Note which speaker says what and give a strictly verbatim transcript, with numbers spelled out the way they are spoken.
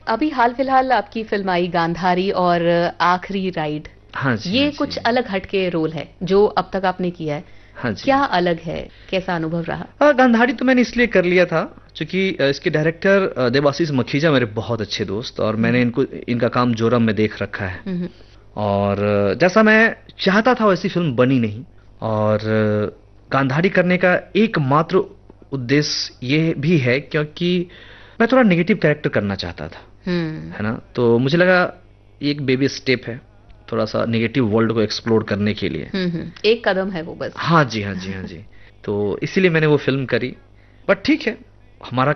Speaker 1: अभी हाल फिलहाल आपकी फिल्म आई गांधारी और आखिरी राइड,
Speaker 2: हाँ जी,
Speaker 1: ये
Speaker 2: हाँ
Speaker 1: कुछ
Speaker 2: जी।
Speaker 1: अलग हटके रोल है जो अब तक आपने किया है,
Speaker 2: हाँ जी।
Speaker 1: क्या अलग है, कैसा अनुभव रहा?
Speaker 2: हाँ, गांधारी तो मैंने इसलिए कर लिया था क्योंकि अ, इसके डायरेक्टर अ, देवाशीष मखीजा मेरे बहुत अच्छे दोस्त, और मैंने
Speaker 1: हम्म
Speaker 2: इनको इनका काम जोरम में देख रखा है।
Speaker 1: हम्म
Speaker 2: और अ, जैसा मैं चाहता था वैसी फिल्म बनी नहीं। और अ, गांधारी करने का एकमात्र उद्देश्य ये भी है क्योंकि मैं थोड़ा नेगेटिव कैरेक्टर करना चाहता था,
Speaker 1: हम्म
Speaker 2: है ना। तो मुझे लगा ये एक बेबी स्टेप है थोड़ा सा नेगेटिव वर्ल्ड को एक्सप्लोर करने के लिए।
Speaker 1: हम्म हम्म, एक कदम है वो बस।
Speaker 2: हाँ जी, हाँ जी, हाँ जी। तो इसीलिए मैंने वो फिल्म करी। बट ठीक है, हमारा